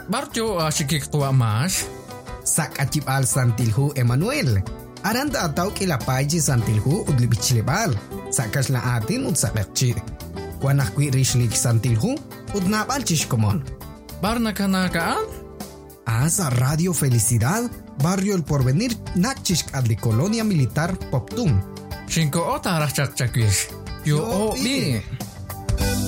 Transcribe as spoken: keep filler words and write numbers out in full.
Barjo asikik tua mas. Sak acip al santilhu Emmanuel. Aranta atau kilapay ci santilhu udlibichilebal. Sakas la atin ud sakakci. Kuanak kwi rishlik santilhu udnapal chishkomon. Barna kanakaan? Asa Radio Felicidad, Barrio El Porvenir, Nachishk adli Colonia Militar Poptum. Shinko ota rachak chakwish. Yo o bi.